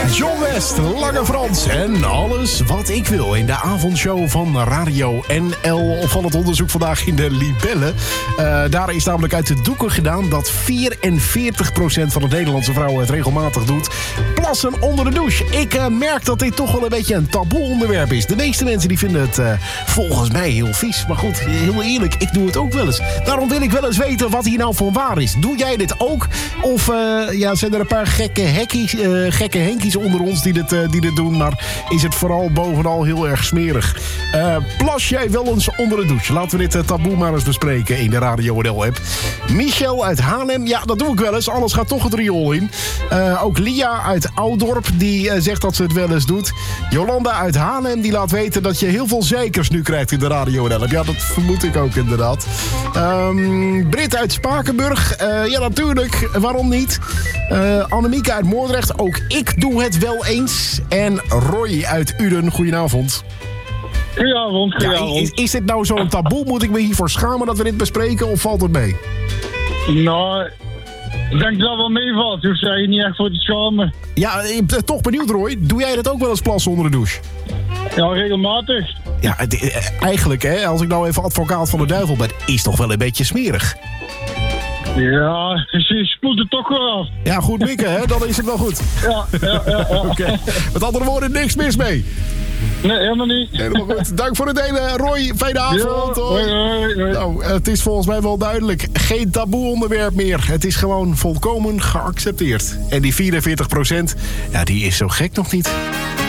John West, Lange Frans en alles wat ik wil in de avondshow van Radio NL. Opvallend onderzoek vandaag in de Libellen. Daar is namelijk uit de doeken gedaan dat 44% van de Nederlandse vrouwen het regelmatig doet. Plassen onder de douche. Ik merk dat dit toch wel een beetje een taboe onderwerp is. De meeste mensen die vinden het volgens mij heel vies. Maar goed, heel eerlijk, ik doe het ook wel eens. Daarom wil ik wel eens weten wat hier nou van waar is. Doe jij dit ook? Of zijn er een paar gekke henkies onder ons die dit doen? Maar is het vooral bovenal heel erg smerig? Plas jij wel eens onder de douche? Laten we dit taboe maar eens bespreken in de Radio NL-app. Michel uit Haarlem, ja, dat doe ik wel eens. Alles gaat toch het riool in. Ook Lia uit Oudorp, die zegt dat ze het wel eens doet. Jolanda uit Haarlem, die laat weten dat je heel veel zeikers nu krijgt in de Radio NL-app. Ja, dat vermoed ik ook inderdaad. Britt uit Spakenburg, ja natuurlijk, waarom niet? Annemieke uit Moordrecht, ook ik doe het wel eens. En Roy uit Uden, goedenavond. Goedenavond. Ja, is dit nou zo'n taboe? Moet ik me hiervoor schamen dat we dit bespreken of valt het mee? Nou, ik denk dat wel meevalt. Je hoeft je niet echt voor te schamen. Ja, ik ben toch benieuwd, Roy. Doe jij dat ook wel eens plassen onder de douche? Ja, regelmatig. Ja, eigenlijk, hè, als ik nou even advocaat van de duivel ben, is toch wel een beetje smerig. Ja, je spoelt het toch wel af. Ja, goed mikken, hè? Dan is het wel goed. Ja. Oké. Met andere woorden, niks mis mee. Nee, helemaal niet. Helemaal goed. Dank voor het delen, Roy. Fijne avond. Ja, hoi. Nou, het is volgens mij wel duidelijk. Geen taboe onderwerp meer. Het is gewoon volkomen geaccepteerd. En die 44%, ja, die is zo gek nog niet.